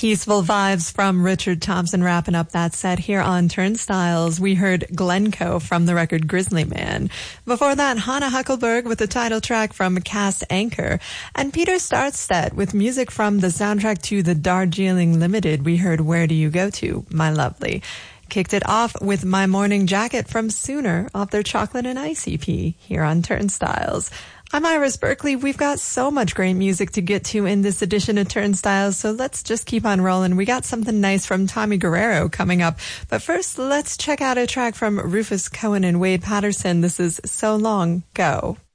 Peaceful vibes from Richard Thompson wrapping up that set here on Turnstiles. We heard Glencoe from the record Grizzly Man. Before that, Hannah Huckelberg with the title track from Cast Anchor. And Peter Starstedt with music from the soundtrack to the Darjeeling Limited. We heard Where Do You Go To, My Lovely. Kicked it off with My Morning Jacket from Sooner off their Chocolate and Ice EP here on Turnstiles. I'm Iris Berkeley. We've got so much great music to get to in this edition of Turnstiles, so let's just keep on rolling. We got something nice from Tommy Guerrero coming up. But first, let's check out a track from Rufus Cohen and Wade Patterson. This is So Long, Go.